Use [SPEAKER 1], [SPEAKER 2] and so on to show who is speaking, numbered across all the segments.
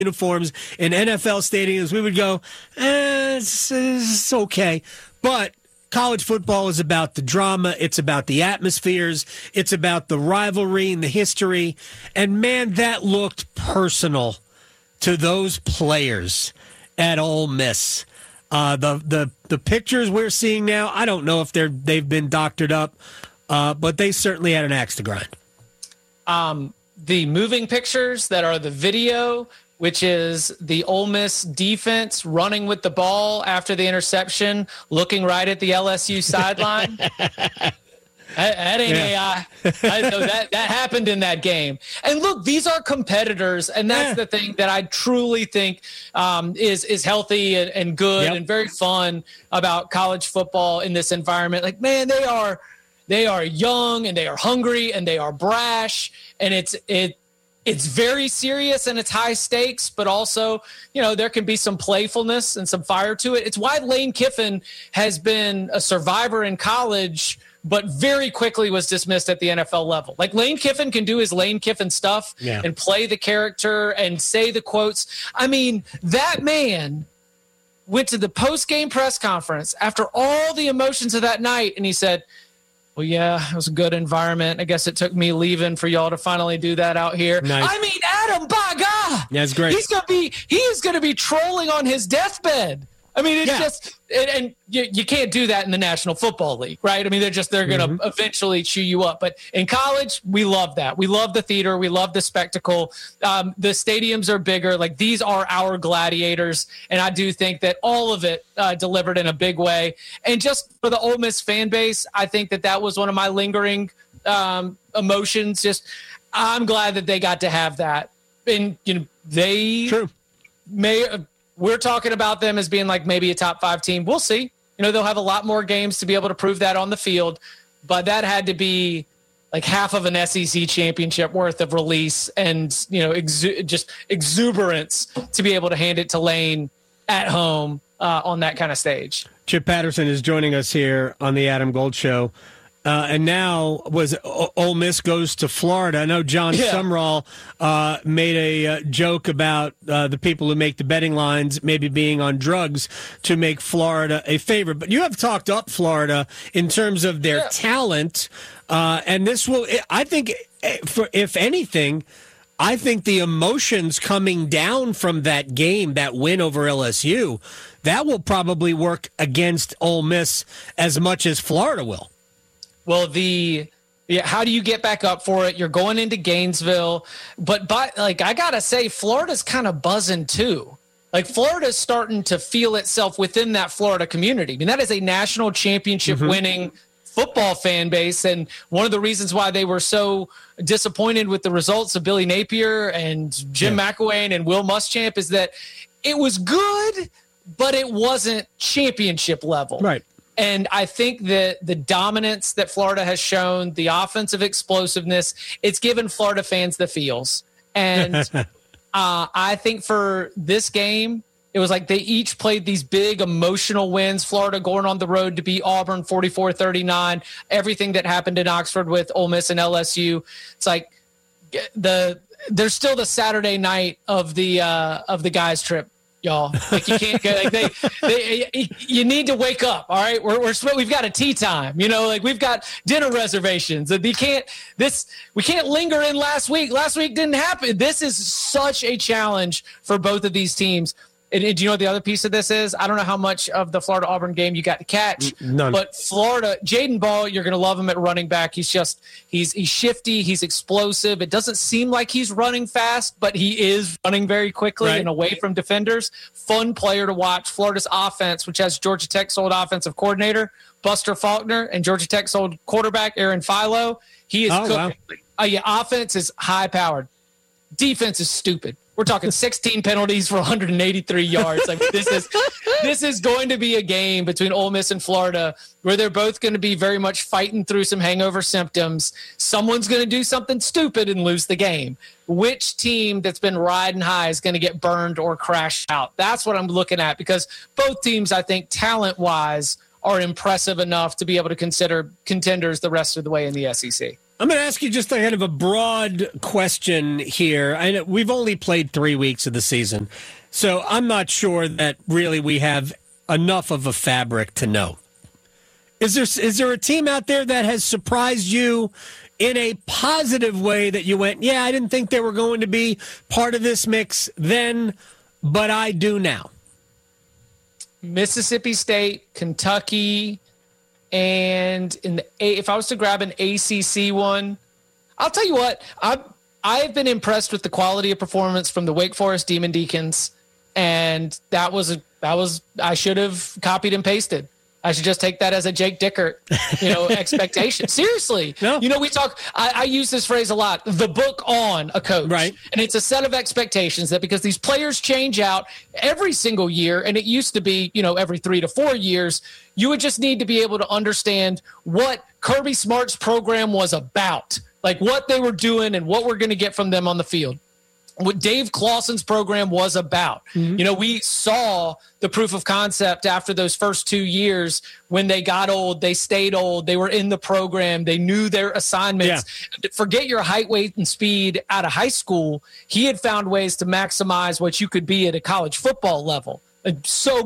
[SPEAKER 1] uniforms in NFL stadiums, we would go, it's okay. But college football is about the drama. It's about the atmospheres. It's about the rivalry and the history. And, man, that looked personal to those players at Ole Miss. The pictures we're seeing now, I don't know if they've been doctored up, but they certainly had an axe to grind.
[SPEAKER 2] The moving pictures that are the video, which is the Ole Miss defense running with the ball after the interception, looking right at the LSU sideline. That ain't AI. So that happened in that game. And look, these are competitors, and that's the thing that I truly think is healthy and good and very fun about college football in this environment. Like, man, they are young and they are hungry and they are brash, and it's very serious and it's high stakes, but also, there can be some playfulness and some fire to it. It's why Lane Kiffin has been a survivor in college, but very quickly was dismissed at the NFL level. Like, Lane Kiffin can do his Lane Kiffin stuff and play the character and say the quotes. I mean, that man went to the post-game press conference after all the emotions of that night, and he said, well, yeah, it was a good environment. I guess it took me leaving for y'all to finally do that out here.
[SPEAKER 1] Nice.
[SPEAKER 2] I mean, Adam, by God.
[SPEAKER 1] Yeah, it's great.
[SPEAKER 2] He is going to be trolling on his deathbed. I mean, it's just, and you can't do that in the National Football League, right? I mean, they're going to eventually chew you up. But in college, we love that. We love the theater. We love the spectacle. The stadiums are bigger. Like, these are our gladiators. And I do think that all of it delivered in a big way. And just for the Ole Miss fan base, I think that was one of my lingering emotions. Just, I'm glad that they got to have that. And, we're talking about them as being like maybe a top 5 team. We'll see. They'll have a lot more games to be able to prove that on the field, but that had to be like half of an SEC championship worth of release and, just exuberance to be able to hand it to Lane at home on that kind of stage.
[SPEAKER 1] Chip Patterson is joining us here on the Adam Gold Show. And now Ole Miss goes to Florida. I know John Sumrall made a joke about the people who make the betting lines maybe being on drugs to make Florida a favorite. But you have talked up Florida in terms of their talent. And this will, I think, if anything, I think the emotions coming down from that game, that win over LSU, that will probably work against Ole Miss as much as Florida will.
[SPEAKER 2] Well, how do you get back up for it? You're going into Gainesville, but I gotta say, Florida's kind of buzzing too. Like, Florida's starting to feel itself within that Florida community. I mean, that is a national championship winning football fan base, and one of the reasons why they were so disappointed with the results of Billy Napier and Jim McElwain and Will Muschamp is that it was good, but it wasn't championship level.
[SPEAKER 1] Right.
[SPEAKER 2] And I think that the dominance that Florida has shown, the offensive explosiveness, it's given Florida fans the feels. And I think for this game, it was like they each played these big emotional wins. Florida going on the road to beat Auburn 44-39. Everything that happened in Oxford with Ole Miss and LSU. It's like there's still the Saturday night of the guys' trip. Y'all, like, you can't go. Like, you need to wake up. All right, we've got a tea time. Like, we've got dinner reservations. We can't linger in last week. Last week didn't happen. This is such a challenge for both of these teams. And do you know what the other piece of this is? I don't know how much of the Florida-Auburn game you got to catch.
[SPEAKER 1] None.
[SPEAKER 2] But Florida, Jaden Ball, you're going to love him at running back. He's shifty. He's explosive. It doesn't seem like he's running fast, but he is running very quickly and away from defenders. Fun player to watch. Florida's offense, which has Georgia Tech's old offensive coordinator, Buster Faulkner, and Georgia Tech's old quarterback, Aaron Philo. He is cooking. Wow. Offense is high-powered. Defense is stupid. We're talking 16 penalties for 183 yards. I mean, this is going to be a game between Ole Miss and Florida where they're both going to be very much fighting through some hangover symptoms. Someone's going to do something stupid and lose the game. Which team that's been riding high is going to get burned or crash out? That's what I'm looking at, because both teams, I think, talent-wise, are impressive enough to be able to consider contenders the rest of the way in the SEC.
[SPEAKER 1] I'm going to ask you just a kind of a broad question here. I know we've only played 3 weeks of the season, so I'm not sure that really we have enough of a fabric to know. Is there a team out there that has surprised you in a positive way that you went, yeah, I didn't think they were going to be part of this mix then, but I do now?
[SPEAKER 2] Mississippi State, Kentucky, and if I was to grab an ACC one, I'll tell you what, I've been impressed with the quality of performance from the Wake Forest Demon Deacons, and that was I should have copied and pasted. I should just take that as a Jake Dickert, expectation. Seriously.
[SPEAKER 1] No.
[SPEAKER 2] We talk, I use this phrase a lot, the book on a coach.
[SPEAKER 1] Right.
[SPEAKER 2] And it's a set of expectations that because these players change out every single year, and it used to be, every 3 to 4 years, you would just need to be able to understand what Kirby Smart's program was about, like what they were doing and what we're going to get from them on the field. What Dave Clawson's program was about. Mm-hmm. We saw the proof of concept after those first 2 years. When they got old, they stayed old. They were in the program. They knew their assignments. Yeah. Forget your height, weight, and speed out of high school. He had found ways to maximize what you could be at a college football level. And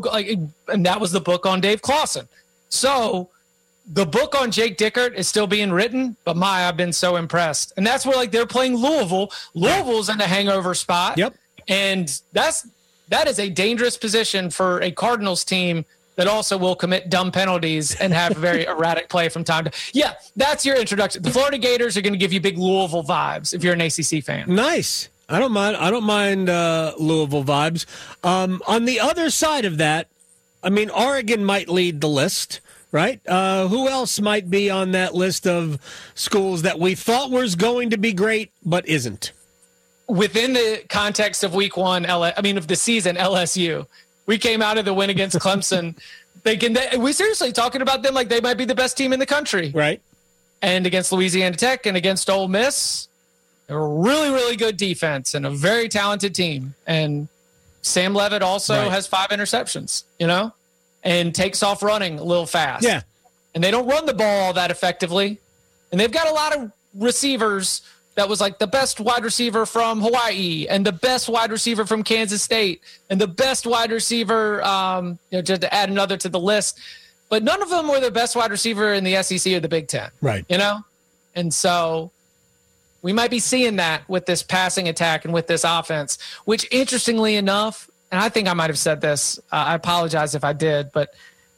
[SPEAKER 2] that was the book on Dave Clawson. So the book on Jake Dickert is still being written, but I've been so impressed. And that's where they're playing Louisville. Louisville's in the hangover spot.
[SPEAKER 1] Yep.
[SPEAKER 2] And that is a dangerous position for a Cardinals team that also will commit dumb penalties and have very erratic play from time to. Yeah, that's your introduction. The Florida Gators are going to give you big Louisville vibes if you're an ACC fan.
[SPEAKER 1] Nice. I don't mind Louisville vibes. On the other side of that, Oregon might lead the list. Right? Who else might be on that list of schools that we thought was going to be great, but isn't?
[SPEAKER 2] Within the context of week one, of the season, LSU. We came out of the win against Clemson. We're seriously talking about them like they might be the best team in the country.
[SPEAKER 1] Right.
[SPEAKER 2] And against Louisiana Tech and against Ole Miss, they're a really, really good defense and a very talented team. And Sam Leavitt also has 5 interceptions, and takes off running a little fast.
[SPEAKER 1] Yeah.
[SPEAKER 2] And they don't run the ball all that effectively. And they've got a lot of receivers that was like the best wide receiver from Hawaii and the best wide receiver from Kansas State and the best wide receiver, just to add another to the list. But none of them were the best wide receiver in the SEC or the Big Ten.
[SPEAKER 1] Right.
[SPEAKER 2] And so we might be seeing that with this passing attack and with this offense, which interestingly enough, and I think I might have said this. I apologize if I did, but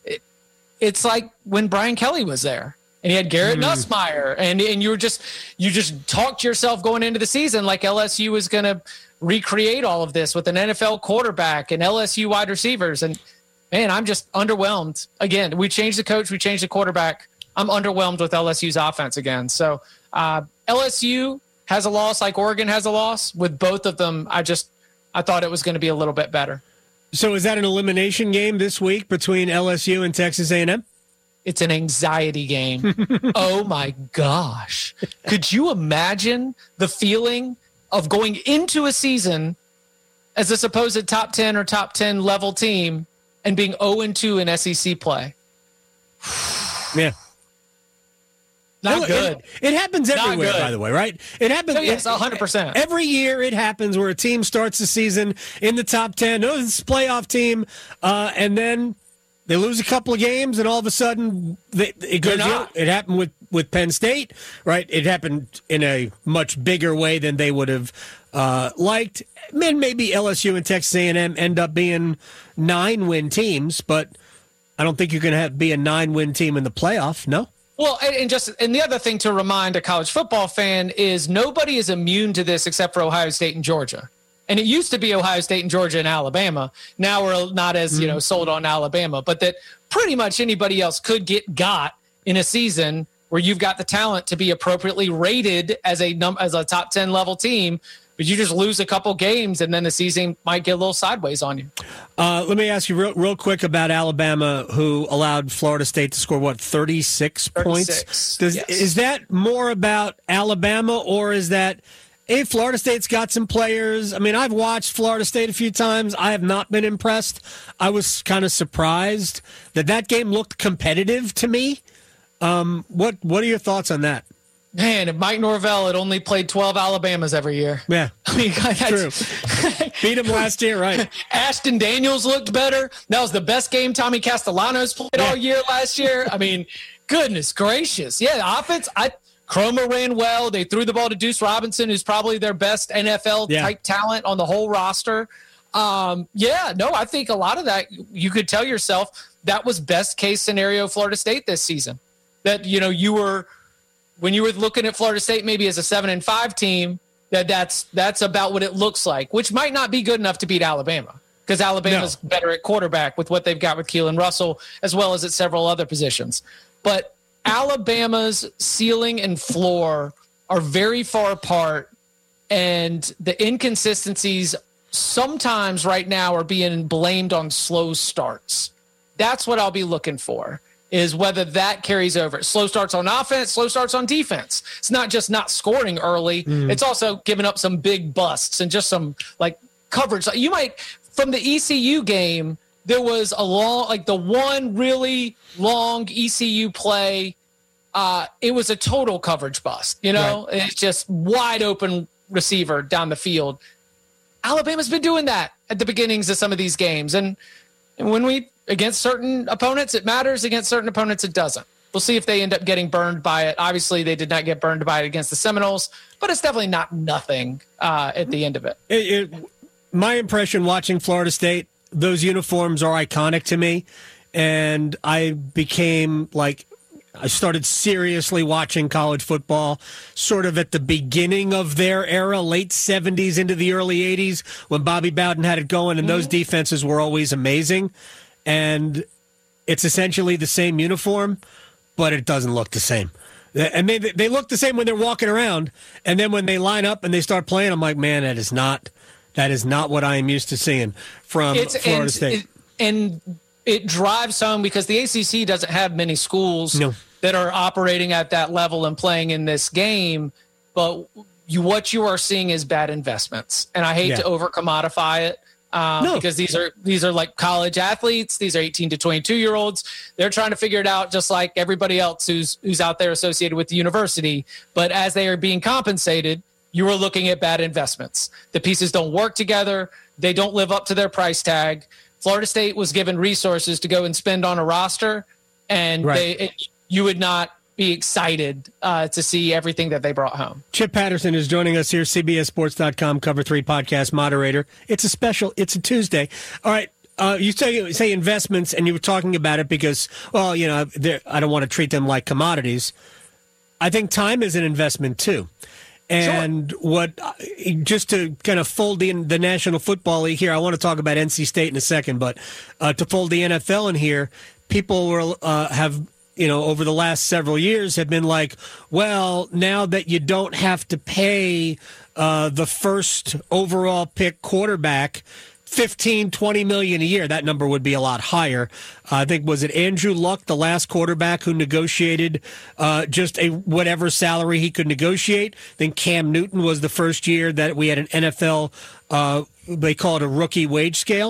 [SPEAKER 2] it's like when Brian Kelly was there and he had Garrett Nussmeier and you just talked to yourself going into the season like LSU was going to recreate all of this with an NFL quarterback and LSU wide receivers. And man, I'm just underwhelmed. Again, we changed the coach, we changed the quarterback. I'm underwhelmed with LSU's offense again. So LSU has a loss like Oregon has a loss. With both of them, I thought it was going to be a little bit better.
[SPEAKER 1] So is that an elimination game this week between LSU and Texas A&M?
[SPEAKER 2] It's an anxiety game. Oh, my gosh. Could you imagine the feeling of going into a season as a supposed top 10 or top 10 level team and being 0-2 in SEC play?
[SPEAKER 1] Yeah.
[SPEAKER 2] Not good.
[SPEAKER 1] It happens everywhere, by the way, right? It happens.
[SPEAKER 2] Yes, 100%.
[SPEAKER 1] Every year it happens where a team starts the season in the top 10. Oh, this is a playoff team. And then they lose a couple of games, and all of a sudden it goes. It happened with Penn State, right? It happened in a much bigger way than they would have liked. And maybe LSU and Texas A&M end up being 9-win teams, but I don't think you're going to be a 9-win team in the playoff, no?
[SPEAKER 2] Well, and the other thing to remind a college football fan is nobody is immune to this except for Ohio State and Georgia. And it used to be Ohio State and Georgia and Alabama. Now we're not as, sold on Alabama, but that pretty much anybody else could get got in a season where you've got the talent to be appropriately rated as a top 10 level team. But you just lose a couple games, and then the season might get a little sideways on you.
[SPEAKER 1] Let me ask you real quick about Alabama, who allowed Florida State to score, 36 points?
[SPEAKER 2] Yes.
[SPEAKER 1] Is that more about Alabama, or is that, hey, Florida State's got some players? I've watched Florida State a few times. I have not been impressed. I was kind of surprised that game looked competitive to me. What are your thoughts on that?
[SPEAKER 2] Man, if Mike Norvell had only played 12 Alabamas every year.
[SPEAKER 1] Yeah,
[SPEAKER 2] I mean,
[SPEAKER 1] true. Beat him last year, right?
[SPEAKER 2] Ashton Daniels looked better. That was the best game Tommy Castellanos played all year last year. I mean, goodness gracious. Yeah, the offense, Cromer ran well. They threw the ball to Deuce Robinson, who's probably their best NFL-type talent on the whole roster. I think a lot of that, you could tell yourself that was best-case scenario Florida State this season. That, when you were looking at Florida State maybe as a 7-5 team, that's about what it looks like, which might not be good enough to beat Alabama because Alabama's better at quarterback with what they've got with Keelan Russell, as well as at several other positions. But Alabama's ceiling and floor are very far apart, and the inconsistencies sometimes right now are being blamed on slow starts. That's what I'll be looking for, is whether that carries over. Slow starts on offense, slow starts on defense. It's not just not scoring early. It's also giving up some big busts and just some coverage. You might, from the ECU game, there was the one really long ECU play. It was a total coverage bust. Right. It's just wide open receiver down the field. Alabama's been doing that at the beginnings of some of these games. And when against certain opponents, it matters. Against certain opponents, it doesn't. We'll see if they end up getting burned by it. Obviously, they did not get burned by it against the Seminoles, but it's definitely not nothing at the end of it.
[SPEAKER 1] My impression watching Florida State, those uniforms are iconic to me. And I became I started seriously watching college football sort of at the beginning of their era, late 70s into the early 80s, when Bobby Bowden had it going, and those defenses were always amazing. And it's essentially the same uniform, but it doesn't look the same. And they look the same when they're walking around, and then when they line up and they start playing, I'm like, man, that is not what I am used to seeing from Florida State.
[SPEAKER 2] It drives home because the ACC doesn't have many schools that are operating at that level and playing in this game, but what you are seeing is bad investments. And I hate to over-commodify it. Because these are like college athletes. These are 18 to 22-year-olds. They're trying to figure it out just like everybody else who's out there associated with the university. But as they are being compensated, you are looking at bad investments. The pieces don't work together. They don't live up to their price tag. Florida State was given resources to go and spend on a roster, and you would not be excited to see everything that they brought home.
[SPEAKER 1] Chip Patterson is joining us here, CBSSports.com Cover 3 podcast moderator. It's a Tuesday. All right, you say investments, and you were talking about it because, I don't want to treat them like commodities. I think time is an investment too. And just to kind of fold in the National Football League here, I want to talk about NC State in a second, but to fold the NFL in here, people have over the last several years have been like, well, now that you don't have to pay the first overall pick quarterback $15-20 million a year, that number would be a lot higher. I think, was it Andrew Luck, the last quarterback who negotiated just a whatever salary he could negotiate? I think Cam Newton was the first year that we had an NFL, they call it a rookie wage scale.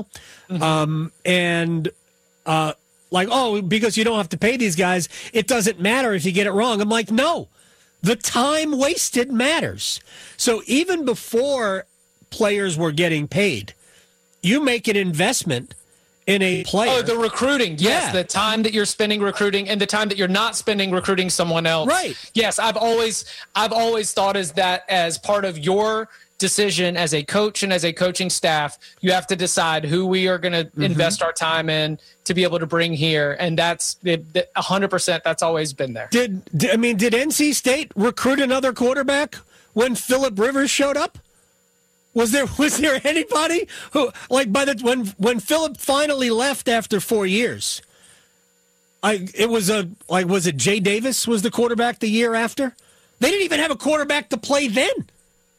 [SPEAKER 1] Because you don't have to pay these guys, it doesn't matter if you get it wrong. I'm like, no, the time wasted matters. So even before players were getting paid, you make an investment in a player.
[SPEAKER 2] Oh, the recruiting. Yes, the time that you're spending recruiting and the time that you're not spending recruiting someone else.
[SPEAKER 1] Right.
[SPEAKER 2] Yes, I've always thought as part of your decision as a coach and as a coaching staff, you have to decide who we are going to invest our time in to be able to bring here. And that's 100%. That's always been there. Did
[SPEAKER 1] NC State recruit another quarterback when Phillip Rivers showed up? Was there anybody who, when Phillip finally left after 4 years, was it Jay Davis was the quarterback the year after? They didn't even have a quarterback to play then.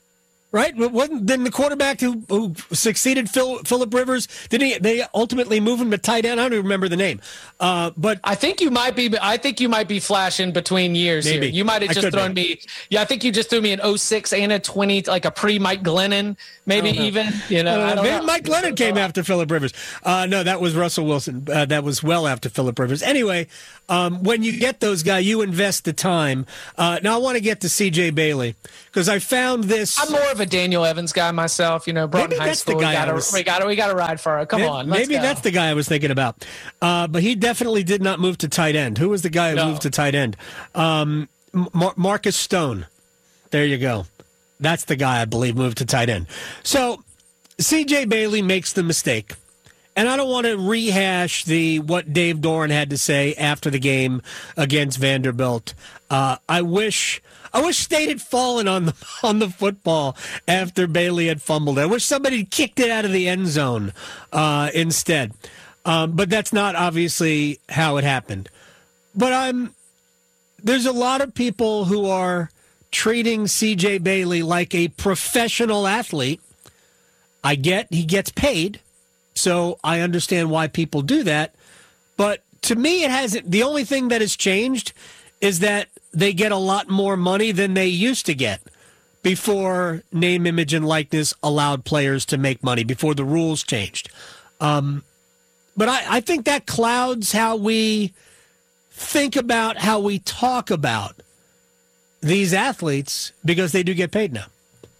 [SPEAKER 1] Right? Then the quarterback who succeeded Phillip Rivers, they ultimately move him to tight end? I don't even remember the name. But
[SPEAKER 2] I think you might be flashing between years
[SPEAKER 1] maybe.
[SPEAKER 2] Here. You might have just thrown me. Yeah, I think you just threw me an 06 and a 20, like a pre-Mike Glennon, maybe even. You know, I don't
[SPEAKER 1] maybe
[SPEAKER 2] know.
[SPEAKER 1] Mike Glennon came after Phillip Rivers. No, that was Russell Wilson. That was well after Phillip Rivers. Anyway, when you get those guys, you invest the time. Now, I want to get to C.J. Bailey because I found this.
[SPEAKER 2] I'm more of a Daniel Evans guy myself. You know, Broughton High School. We got to ride for it. Come on,
[SPEAKER 1] maybe that's the guy I was thinking about. But he definitely did not move to tight end. Who was the guy who moved to tight end? Marcus Stone. There you go. That's the guy I believe moved to tight end. So C.J. Bailey makes the mistake. And I don't want to rehash what Dave Doran had to say after the game against Vanderbilt. I wish State had fallen on the football after Bailey had fumbled. I wish somebody kicked it out of the end zone instead. But that's not obviously how it happened. But there's a lot of people who are treating C.J. Bailey like a professional athlete. I get he gets paid. So I understand why people do that. But to me, it hasn't. The only thing that has changed is that they get a lot more money than they used to get before name, image, and likeness allowed players to make money, before the rules changed. But I think that clouds how we think about, how we talk about these athletes, because they do get paid now.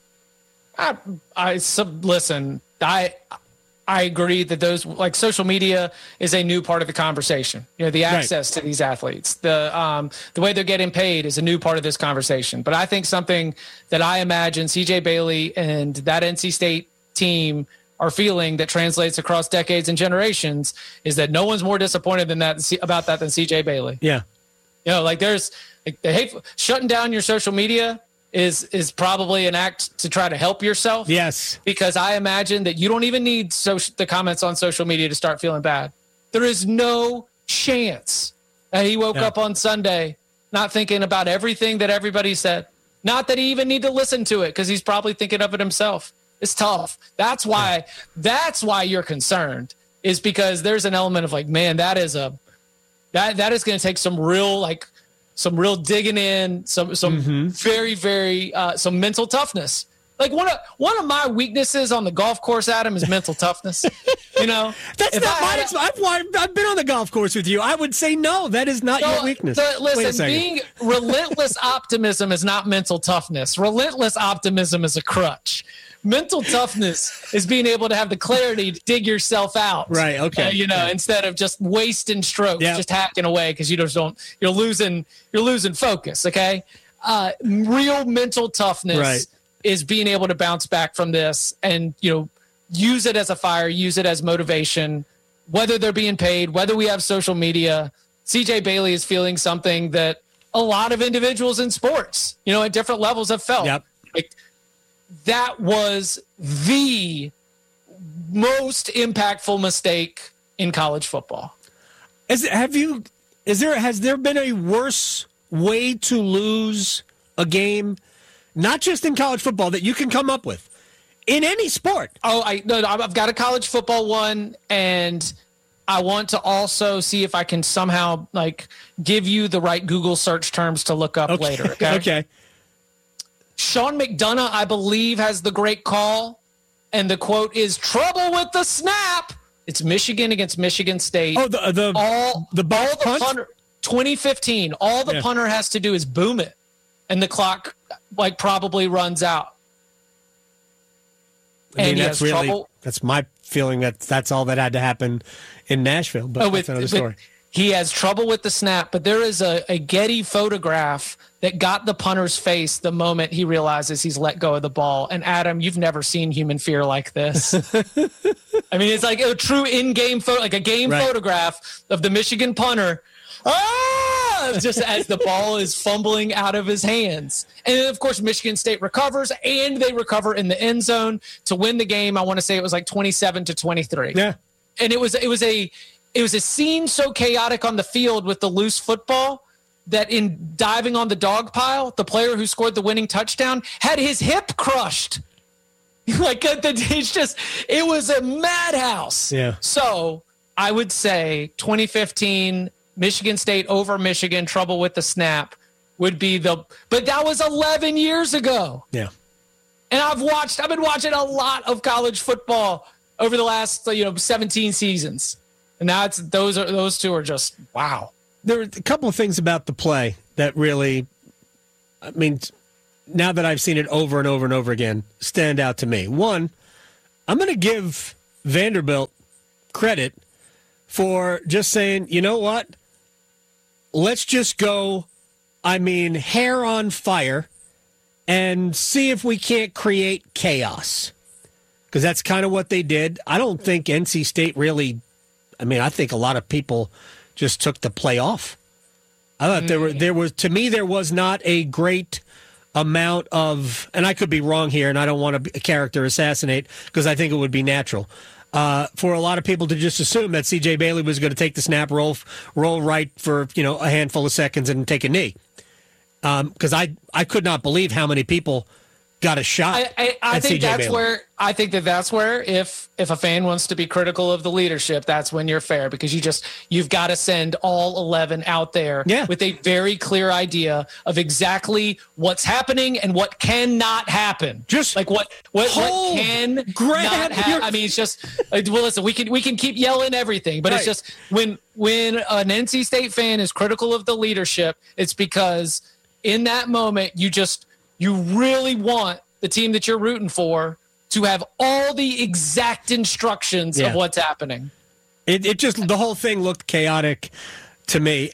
[SPEAKER 2] Listen, I agree that those, like, social media is a new part of the conversation. You know, the access to these athletes, the way they're getting paid is a new part of this conversation. But I think something that I imagine C.J. Bailey and that NC State team are feeling that translates across decades and generations is that no one's more disappointed about that than C.J. Bailey.
[SPEAKER 1] Yeah.
[SPEAKER 2] You know, like there's like the hateful, shutting down your social media is probably an act to try to help yourself.
[SPEAKER 1] Yes.
[SPEAKER 2] Because I imagine that you don't even need the comments on social media to start feeling bad. There is no chance that he woke up on Sunday not thinking about everything that everybody said. Not that he even need to listen to it, because he's probably thinking of it himself. It's tough. That's why you're concerned, is because there's an element of like, man, that is going to take some real digging in, some very, very, some mental toughness. Like one of my weaknesses on the golf course, Adam, is mental toughness. You know,
[SPEAKER 1] that's not mine. I've been on the golf course with you. I would say no, that is not your weakness.
[SPEAKER 2] Listen, being relentless optimism is not mental toughness. Relentless optimism is a crutch. Mental toughness is being able to have the clarity to dig yourself out.
[SPEAKER 1] Right. Okay.
[SPEAKER 2] Instead of just wasting strokes, just hacking away because you're losing focus. Okay. Real mental toughness is being able to bounce back from this and, use it as a fire, use it as motivation, whether they're being paid, whether we have social media. CJ Bailey is feeling something that a lot of individuals in sports, at different levels have felt.
[SPEAKER 1] Yep.
[SPEAKER 2] Like, that was the most impactful mistake in college football.
[SPEAKER 1] Has there been a worse way to lose a game, not just in college football, that you can come up with in any sport?
[SPEAKER 2] Oh, I've got a college football one, and I want to also see if I can somehow give you the right Google search terms to look up later. Okay.
[SPEAKER 1] Okay.
[SPEAKER 2] Sean McDonough, I believe, has the great call, and the quote is "trouble with the snap." It's Michigan against Michigan State.
[SPEAKER 1] Oh, the
[SPEAKER 2] punter, 2015. All the punter has to do is boom it, and the clock probably runs out.
[SPEAKER 1] That's my feeling that's all that had to happen in Nashville. But that's another story.
[SPEAKER 2] He has trouble with the snap, but there is a Getty photograph that got the punter's face the moment he realizes he's let go of the ball. And Adam, you've never seen human fear like this. I mean, it's like a true in-game photo, like a game photograph of the Michigan punter. Just as the ball is fumbling out of his hands. And then, of course, Michigan State recovers, and they recover in the end zone to win the game. I want to say it was 27-23.
[SPEAKER 1] Yeah.
[SPEAKER 2] And it was a scene so chaotic on the field with the loose football that in diving on the dog pile, the player who scored the winning touchdown had his hip crushed Like it was a madhouse.
[SPEAKER 1] Yeah.
[SPEAKER 2] So I would say 2015 Michigan State over Michigan, trouble with the snap would be but that was 11 years ago.
[SPEAKER 1] Yeah.
[SPEAKER 2] And I've been watching a lot of college football over the last 17 seasons. And now those two are just wow.
[SPEAKER 1] There are a couple of things about the play that really, I mean, now that I've seen it over and over and over again, stand out to me. One, I'm going to give Vanderbilt credit for just saying, you know what? Let's just go, hair on fire and see if we can't create chaos. Because that's kind of what they did. I don't think NC State really, I think a lot of people just took the play off. I thought there was not a great amount of, and I could be wrong here, and I don't want to character assassinate because I think it would be natural for a lot of people to just assume that C.J. Bailey was going to take the snap, roll right for a handful of seconds and take a knee. Because I could not believe how many people got a shot.
[SPEAKER 2] I think that's where if a fan wants to be critical of the leadership, that's when you're fair, because you've got to send all 11 out there with a very clear idea of exactly what's happening and what cannot happen.
[SPEAKER 1] Just
[SPEAKER 2] like what can not happen. It's just listen, we can keep yelling everything, but It's just when an NC State fan is critical of the leadership, it's because in that moment you really want the team that you're rooting for to have all the exact instructions of what's happening.
[SPEAKER 1] It just, the whole thing looked chaotic to me.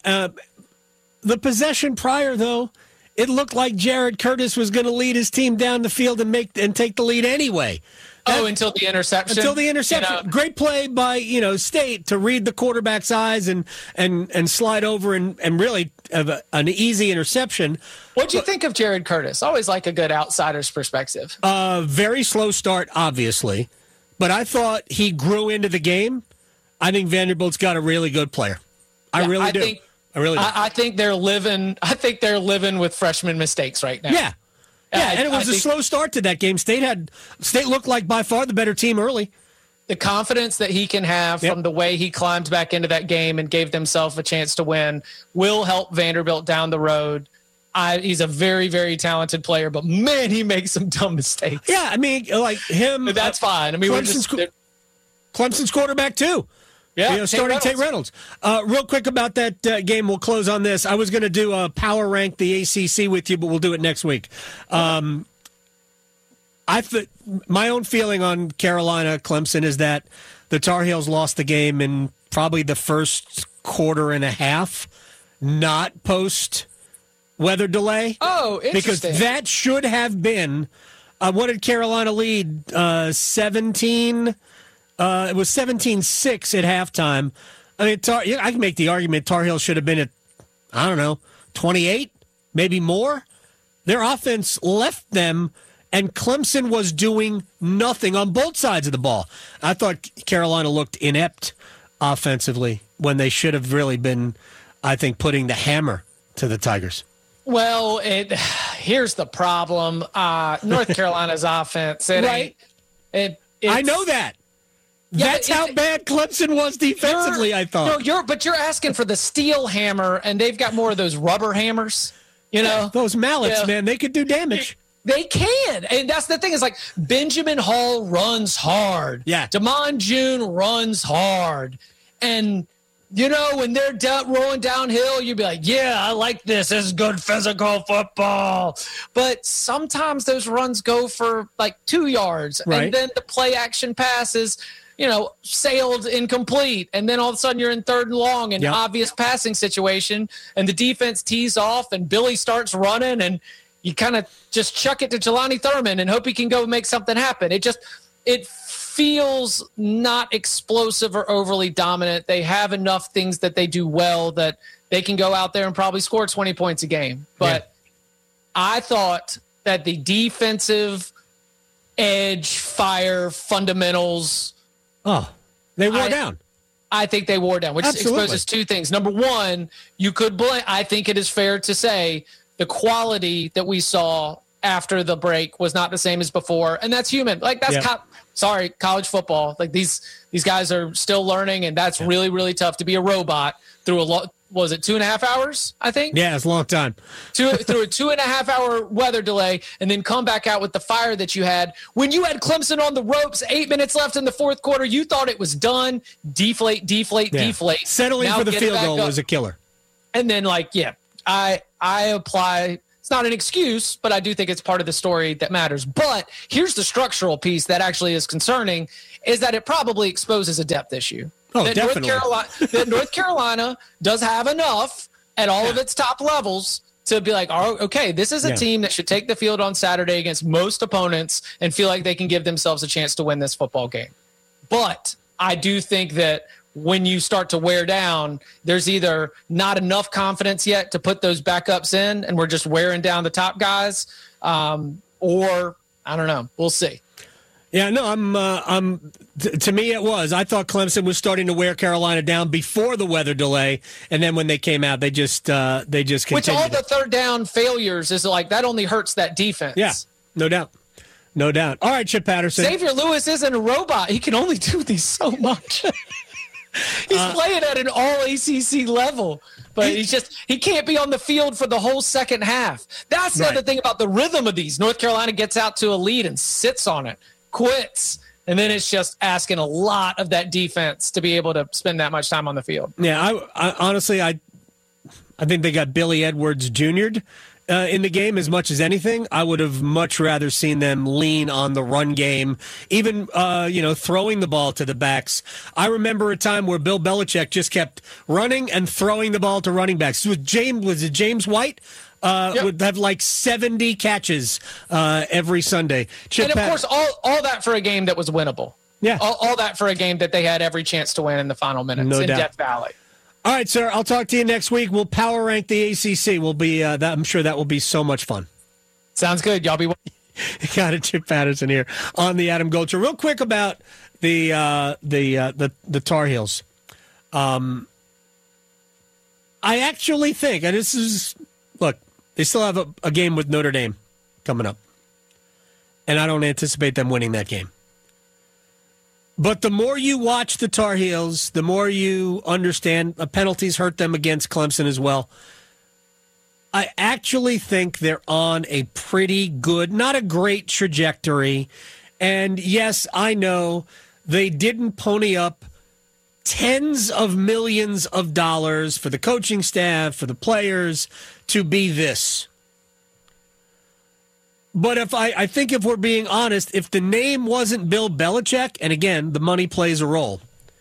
[SPEAKER 1] The possession prior, though, it looked like Jared Curtis was going to lead his team down the field and take the lead anyway.
[SPEAKER 2] Until the interception.
[SPEAKER 1] Great play by State to read the quarterback's eyes and slide over and really have an easy interception.
[SPEAKER 2] What'd you think of Jared Curtis? Always like a good outsider's perspective.
[SPEAKER 1] Very slow start, obviously, but I thought he grew into the game. I think Vanderbilt's got a really good player. I really do.
[SPEAKER 2] I think they're living. I think they're living with freshman mistakes right now.
[SPEAKER 1] Yeah. Yeah, and it was a slow start to that game. State looked like by far the better team early.
[SPEAKER 2] The confidence that he can have from the way he climbed back into that game and gave themselves a chance to win will help Vanderbilt down the road. He's a very, very talented player, but man, he makes some dumb mistakes.
[SPEAKER 1] Yeah, like him.
[SPEAKER 2] But that's fine.
[SPEAKER 1] Clemson's quarterback too.
[SPEAKER 2] Yeah,
[SPEAKER 1] starting Tate Reynolds. Real quick about that game, we'll close on this. I was going to do a power rank the ACC with you, but we'll do it next week. My own feeling on Carolina Clemson is that the Tar Heels lost the game in probably the first quarter and a half, not post weather delay.
[SPEAKER 2] Oh, interesting.
[SPEAKER 1] Because that should have been what did Carolina lead? 17. It was 17-6 at halftime. I can make the argument Tar Heels should have been at, 28, maybe more. Their offense left them, and Clemson was doing nothing on both sides of the ball. I thought Carolina looked inept offensively when they should have really been, I think, putting the hammer to the Tigers.
[SPEAKER 2] Well, here's the problem. North Carolina's offense.
[SPEAKER 1] Right. I know that. That's how bad Clemson was defensively, I thought.
[SPEAKER 2] But you're asking for the steel hammer, and they've got more of those rubber hammers.
[SPEAKER 1] Those mallets, man, they could do damage.
[SPEAKER 2] They can. And that's the thing is like Benjamin Hall runs hard.
[SPEAKER 1] Yeah.
[SPEAKER 2] Damon June runs hard. And, when they're rolling downhill, you'd be like, yeah, I like this. This is good physical football. But sometimes those runs go for like 2 yards.
[SPEAKER 1] Right.
[SPEAKER 2] And then the play action passes sailed incomplete. And then all of a sudden you're in third and long and obvious passing situation. And the defense tees off and Billy starts running and you kind of just chuck it to Jelani Thurman and hope he can go make something happen. It feels not explosive or overly dominant. They have enough things that they do well that they can go out there and probably score 20 points a game. But I thought that the defensive edge, fire, fundamentals,
[SPEAKER 1] they wore down.
[SPEAKER 2] I think they wore down, which exposes two things. Number one, you could blame. I think it is fair to say the quality that we saw after the break was not the same as before, and that's human. Like that's college football. Like these guys are still learning, and that's really, really tough to be a robot through a lot. Was it 2.5 hours? I think.
[SPEAKER 1] Yeah, it's a long time.
[SPEAKER 2] Through a 2.5 hour weather delay, and then come back out with the fire that you had when you had Clemson on the ropes. 8 minutes left in the fourth quarter. You thought it was done. Deflate.
[SPEAKER 1] Settling
[SPEAKER 2] now
[SPEAKER 1] for the field goal was a killer.
[SPEAKER 2] And then, I apply. It's not an excuse, but I do think it's part of the story that matters. But here's the structural piece that actually is concerning: is that it probably exposes a depth issue.
[SPEAKER 1] Oh,
[SPEAKER 2] that
[SPEAKER 1] definitely.
[SPEAKER 2] North Carolina does have enough at all of its top levels to be like, oh, okay, this is a team that should take the field on Saturday against most opponents and feel like they can give themselves a chance to win this football game. But I do think that when you start to wear down, there's either not enough confidence yet to put those backups in, and we're just wearing down the top guys, or I don't know. We'll see.
[SPEAKER 1] Yeah, no, to me it was. I thought Clemson was starting to wear Carolina down before the weather delay, and then when they came out, they just continued.
[SPEAKER 2] Which all the third down failures is like that only hurts that defense.
[SPEAKER 1] Yeah, no doubt. All right, Chip Patterson.
[SPEAKER 2] Xavier Lewis isn't a robot. He can only do these so much. He's playing at an all ACC level, but he can't be on the field for the whole second half. That's the other thing about the rhythm of these. North Carolina gets out to a lead and sits on it, quits, and then it's just asking a lot of that defense to be able to spend that much time on the field.
[SPEAKER 1] Yeah, I honestly think they got Billy Edwards Jr. In the game as much as anything. I would have much rather seen them lean on the run game, even throwing the ball to the backs. I remember a time where Bill Belichick just kept running and throwing the ball to running backs. Was it James White? Would have like 70 catches every Sunday.
[SPEAKER 2] And of course, all that for a game that was winnable.
[SPEAKER 1] Yeah,
[SPEAKER 2] all that for a game that they had every chance to win in the final minutes in Death Valley.
[SPEAKER 1] All right, sir. I'll talk to you next week. We'll power rank the ACC. We'll be I'm sure that will be so much fun.
[SPEAKER 2] Sounds good. Y'all be.
[SPEAKER 1] Got it. Chip Patterson here on the Adam Gold Show. Real quick about the Tar Heels. I actually think, and look, they still have a game with Notre Dame coming up, and I don't anticipate them winning that game. But the more you watch the Tar Heels, the more you understand penalties hurt them against Clemson as well. I actually think they're on a pretty good, not a great trajectory. And yes, I know they didn't pony up tens of millions of dollars for the coaching staff, for the players to be this. But I think if we're being honest, if the name wasn't Bill Belichick, and again, the money plays a role,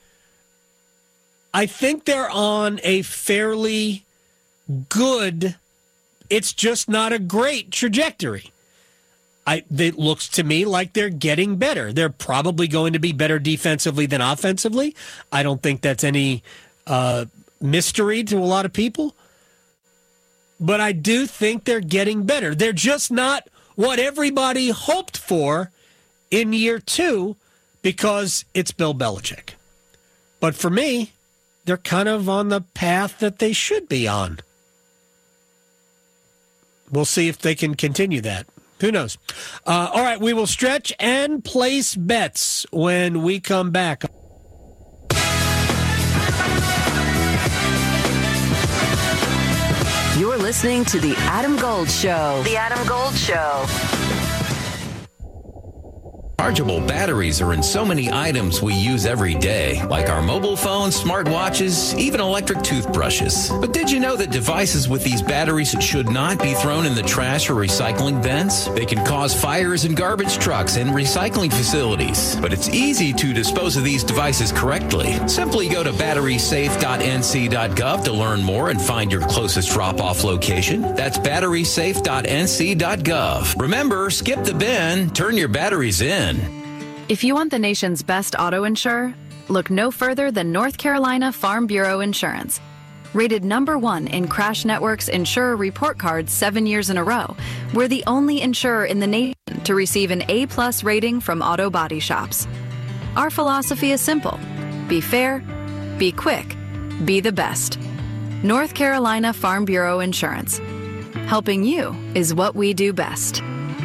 [SPEAKER 1] I think they're on a fairly good, it's just not a great trajectory. It looks to me like they're getting better. They're probably going to be better defensively than offensively. I don't think that's any mystery to a lot of people. But I do think they're getting better. They're just not what everybody hoped for in year two because it's Bill Belichick. But for me, they're kind of on the path that they should be on. We'll see if they can continue that. Who knows? All right, we will stretch and place bets when we come back.
[SPEAKER 3] You're listening to The Adam Gold Show. The Adam Gold Show.
[SPEAKER 4] Rechargeable batteries are in so many items we use every day, like our mobile phones, smartwatches, even electric toothbrushes. But did you know that devices with these batteries should not be thrown in the trash or recycling bins? They can cause fires in garbage trucks and recycling facilities. But it's easy to dispose of these devices correctly. Simply go to batterysafe.nc.gov to learn more and find your closest drop-off location. That's batterysafe.nc.gov. Remember, skip the bin, turn your batteries in.
[SPEAKER 5] If you want the nation's best auto insurer, look no further than North Carolina Farm Bureau Insurance. Rated #1 in Crash Network's Insurer Report Card 7 years in a row, we're the only insurer in the nation to receive an A+ rating from auto body shops. Our philosophy is simple. Be fair, be quick, be the best. North Carolina Farm Bureau Insurance. Helping you is what we do best.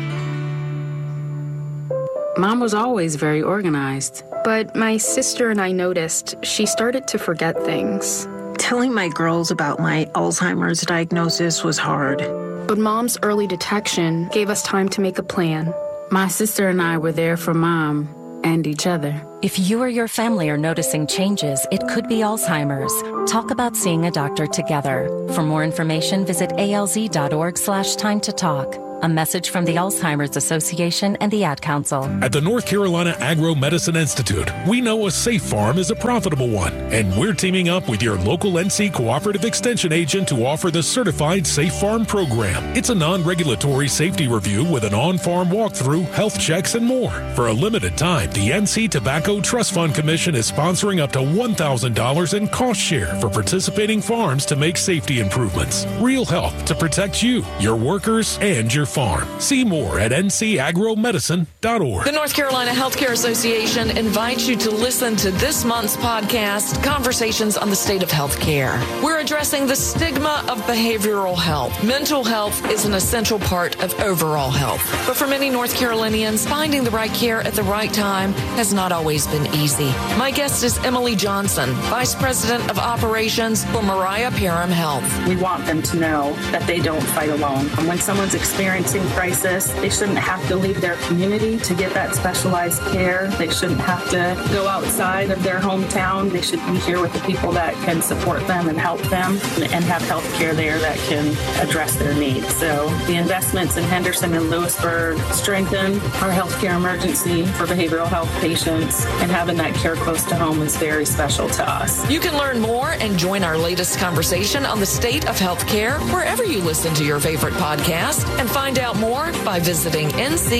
[SPEAKER 6] Mom was always very organized.
[SPEAKER 7] But my sister and I noticed she started to forget things.
[SPEAKER 8] Telling my girls about my Alzheimer's diagnosis was hard.
[SPEAKER 7] But Mom's early detection gave us time to make a plan.
[SPEAKER 6] My sister and I were there for Mom and each other.
[SPEAKER 9] If you or your family are noticing changes, it could be Alzheimer's. Talk about seeing a doctor together. For more information, visit alz.org/time to talk. A message from the Alzheimer's Association and the Ad Council.
[SPEAKER 10] At the North Carolina Agro-Medicine Institute, we know a safe farm is a profitable one, and we're teaming up with your local NC Cooperative Extension agent to offer the Certified Safe Farm program. It's a non-regulatory safety review with an on-farm walkthrough, health checks, and more. For a limited time, the NC Tobacco Trust Fund Commission is sponsoring up to $1,000 in cost share for participating farms to make safety improvements. Real help to protect you, your workers, and your farm. See more at ncagromedicine.org.
[SPEAKER 11] The North Carolina Healthcare Association invites you to listen to this month's podcast, Conversations on the State of Healthcare. We're addressing the stigma of behavioral health. Mental health is an essential part of overall health. But for many North Carolinians, finding the right care at the right time has not always been easy. My guest is Emily Johnson, Vice President of Operations for Mariah Parham Health.
[SPEAKER 12] We want them to know that they don't fight alone. When someone's experiencing crisis, they shouldn't have to leave their community to get that specialized care. They shouldn't have to go outside of their hometown. They should be here with the people that can support them and help them and have health care there that can address their needs. So the investments in Henderson and Lewisburg strengthen our healthcare emergency for behavioral health patients, and having that care close to home is very special to us.
[SPEAKER 11] You can learn more and join our latest conversation on the state of healthcare wherever you listen to your favorite podcast, and find out more by visiting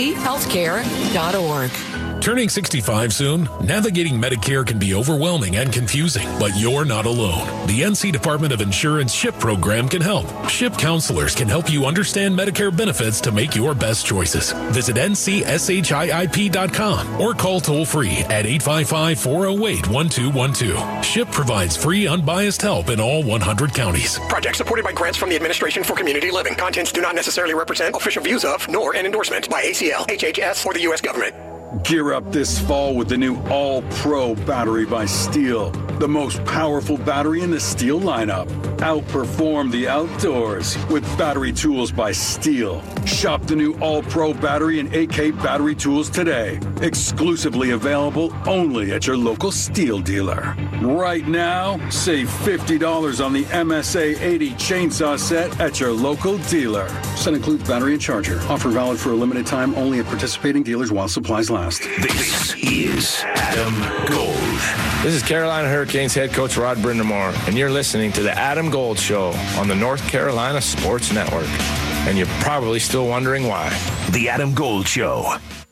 [SPEAKER 11] nchealthcare.org.
[SPEAKER 10] Turning 65 soon, navigating Medicare can be overwhelming and confusing, but you're not alone. The NC Department of Insurance SHIP program can help. SHIP counselors can help you understand Medicare benefits to make your best choices. Visit ncship.com or call toll-free at 855-408-1212. SHIP provides free, unbiased help in all 100 counties.
[SPEAKER 13] Project supported by grants from the Administration for Community Living. Contents do not necessarily represent official views of, nor an endorsement by ACL, HHS, or the U.S. government.
[SPEAKER 14] Gear up this fall with the new All-Pro battery by Steel. The most powerful battery in the Steel lineup. Outperform the outdoors with battery tools by Steel. Shop the new All-Pro battery and AK battery tools today. Exclusively available only at your local Steel dealer. Right now, save $50 on the MSA 80 chainsaw set at your local dealer. Set includes battery and charger. Offer valid for a limited time only at participating dealers while supplies last.
[SPEAKER 15] This is Adam Gold.
[SPEAKER 16] This is Carolina Hurricanes head coach Rod Brindamore, and you're listening to the Adam Gold Show on the North Carolina Sports Network. And you're probably still wondering why.
[SPEAKER 15] The Adam Gold Show.